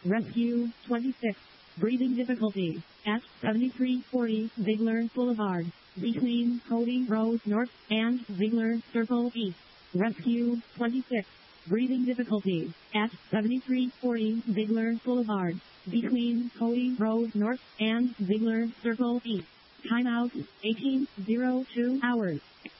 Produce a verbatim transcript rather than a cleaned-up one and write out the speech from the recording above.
Rescue twenty-six. Breathing difficulties at seventy-three forty Ziegler Boulevard, between Cody Road North and Ziegler Circle East. Rescue twenty-six. Breathing difficulties at seventy-three forty Ziegler Boulevard, between Cody Road North and Ziegler Circle East. Timeout eighteen oh two hours.